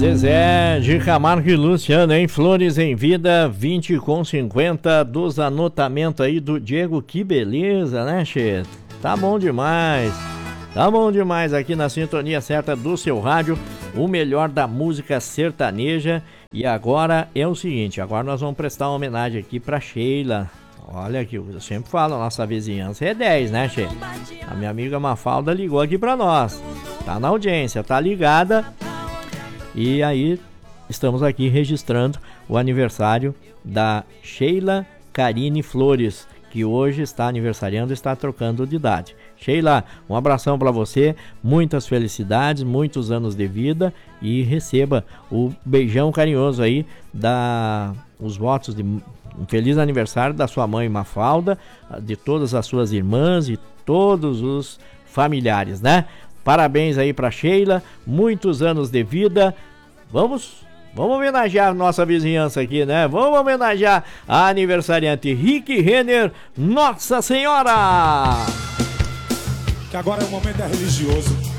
Zezé de Camargo e Luciano, hein? Flores em Vida, 20,50 dos anotamentos aí do Diego. Que beleza, né, Che? Tá bom demais. Tá bom demais aqui na sintonia certa do seu rádio, o melhor da música sertaneja. E agora é o seguinte, agora nós vamos prestar uma homenagem aqui pra Sheila. Olha aqui, eu sempre falo, a nossa vizinhança é 10, né, Che? A minha amiga Mafalda ligou aqui pra nós. Tá na audiência, tá ligada. E aí, estamos aqui registrando o aniversário da Sheila Karine Flores, que hoje está aniversariando e está trocando de idade. Sheila, um abração para você, muitas felicidades, muitos anos de vida e receba o beijão carinhoso aí, os votos de um feliz aniversário da sua mãe Mafalda, de todas as suas irmãs e todos os familiares, né? Parabéns aí para Sheila, muitos anos de vida. Vamos homenagear a nossa vizinhança aqui, né? Vamos homenagear a aniversariante Rick Renner, Nossa Senhora! Que agora é o momento religioso.